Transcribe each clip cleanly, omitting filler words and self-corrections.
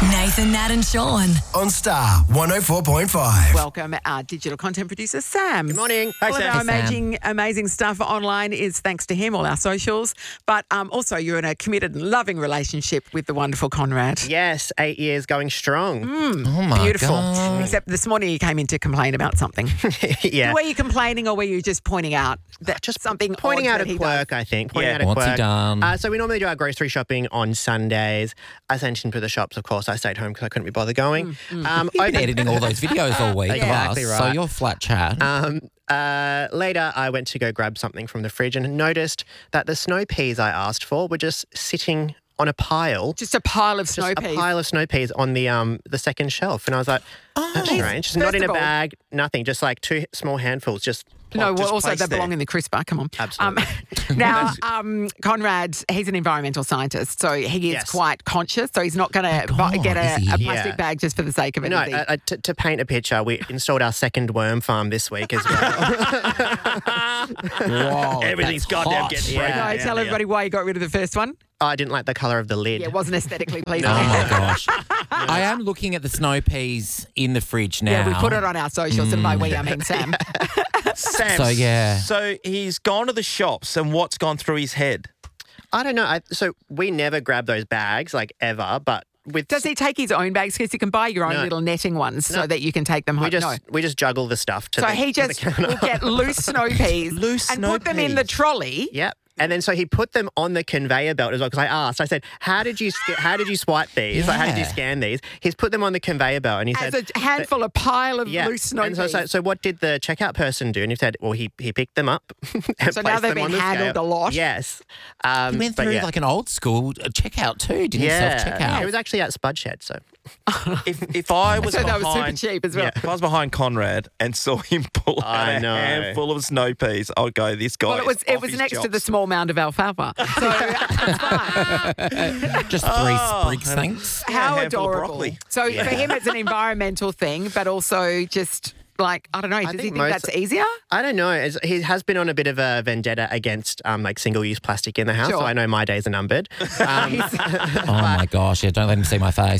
Nathan, Nat and Sean. On Star 104.5. Welcome, our digital content producer, Sam. Good morning. All of our amazing stuff online is thanks to him, all our socials. But also, you're in a committed and loving relationship with the wonderful Conrad. Yes, 8 years going strong. Oh my Beautiful. God. Except this morning you came in to complain about something. Yeah. Were you complaining or were you just pointing out that just something Pointing odd out that a he quirk, does? I think. Pointing out a What's quirk. he done? So we normally do our grocery shopping on Sundays. I sent him to the shops, of course. I stayed home because I couldn't be bothered going. You've been editing all those videos all week Exactly of us, so right. you're flat chat. Later, I went to go grab something from the fridge and noticed that the snow peas I asked for were just sitting on a pile. Just a pile of snow A peas. pile of snow peas on the second shelf. And I was like, that's strange. Just not First in a of all- bag, nothing. Just like two small handfuls. Just No, well, just also placed they there. belong in the crisper. Come on. Absolutely. Now, Conrad, he's an environmental scientist, so he is Yes. quite conscious. So he's not going to God, get is he? a Yeah. plastic bag just for the sake of it. No, is he? to paint a picture, we installed our second worm farm this week as well. Whoa, Everything's that's goddamn hot. getting Yeah. broken No, down tell here. everybody why you got rid of the first one. I didn't like the colour of the lid. Yeah, it wasn't aesthetically pleasing. Oh my gosh. I am looking at the snow peas in the fridge now. Yeah, we put it on our socials, and by we I mean Sam. Sam, So, yeah. So he's gone to the shops, and what's gone through his head? I don't know. So we never grab those bags, like ever, but with Does he take his own bags? Because you can buy your own No. little netting ones so that you can take them home. we just juggle the stuff to So the he to the just counter. will get loose snow peas Loose and snow put them in the peas. trolley. Yep. And then so he put them on the conveyor belt as well because I asked. I said, "How did you swipe these? Like, how did you Yeah. scan these?" He's put them on the conveyor belt, and he As said, a handful, a pile of "Yeah." loose snow And peas. so what did the checkout person do? And he said, "Well, he picked them up." And So now placed they've them on been the handled scale. a lot? Yes. He went but through yeah. like an old school checkout too, didn't he? Yeah. Self-checkout. It was actually at Spud Shed, so. If I was So that was super behind, cheap as well. Yeah. if I was behind Conrad and saw him pull out I a know. handful of snow peas, I'd go, "This guy." Well, it is off was his next to the jobs." small mound of alfalfa. So it's fine. Just three sprigs, thanks. How handful of adorable. broccoli. So for him, it's an environmental thing, but also just like, I don't know, does he think think that's easier? I don't know. He has been on a bit of a vendetta against like single-use plastic in the house, Sure. so I know my days are numbered. Oh my gosh, yeah, don't let him see my face.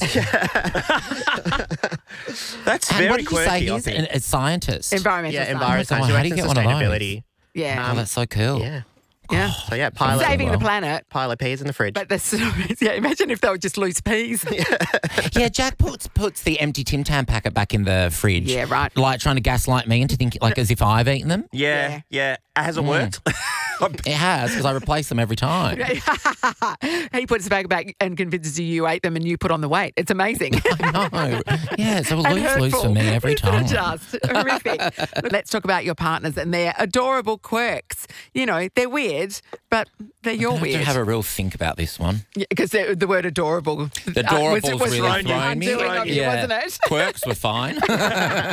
That's And very what did you say? quirky. I He's think. a scientist. Environmental Yeah, science. environment Oh my science. God, how He do you works get in one of those? sustainability. Yeah. Oh, that's so cool. Yeah. Yeah. So yeah, Saving the well. planet. pile of peas in the fridge. But yeah, imagine if they were just loose peas. Yeah, Jack puts the empty Tim Tam packet back in the fridge. Yeah, right. Like trying to gaslight me into thinking like as if I've eaten them. Yeah. Has it worked? It has because I replace them every time. He puts the bag back and convinces you ate them and you put on the weight. It's amazing. No. Yeah, it's a And loose for hurtful. me every Isn't it time. just horrific? Look, let's talk about your partners and their adorable quirks. You know, they're weird, but they're your I have weird. to have a real think about this one. Because the word adorable. The adorable's was really thrown thrown me. undoing on you, Yeah. wasn't it? Quirks were fine.